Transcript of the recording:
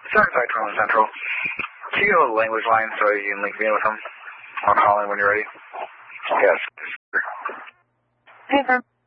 Sorry, Cyclone Central. Can you go to the language line so you can link me in with them? I'll call in when you're ready. Yes. Hey,